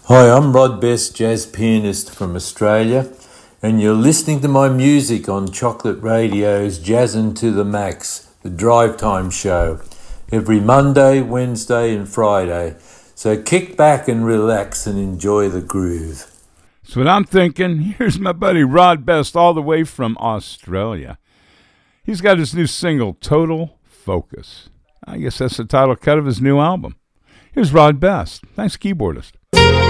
Hi, I'm Rod Best, jazz pianist from Australia, and you're listening to my music on Chocolate Radio's Jazzin' to the Max, the drive time show, every Monday, Wednesday and Friday. So kick back and relax and enjoy the groove. That's what I'm thinking. Here's my buddy Rod Best all the way from Australia. He's got his new single, Total Focus. I guess that's the title cut of his new album. Here's Rod Best. Thanks, keyboardist.